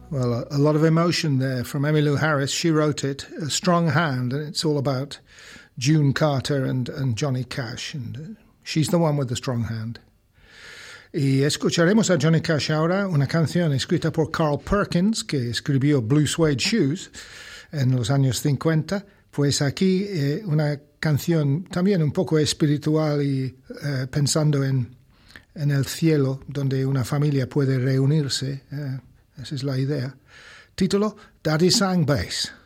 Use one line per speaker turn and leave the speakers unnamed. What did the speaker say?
Well, a lot of emotion there from Emmylou Harris. She wrote it, A Strong Hand, and it's all about June Carter and Johnny Cash. And she's the one with the strong hand. Y escucharemos a Johnny Cash ahora, una canción escrita por Carl Perkins, que escribió Blue Suede Shoes en los años 50. Pues aquí una canción también un poco espiritual y pensando en el cielo, donde una familia puede reunirse. Esa es la idea. Título, Daddy Sang Bass.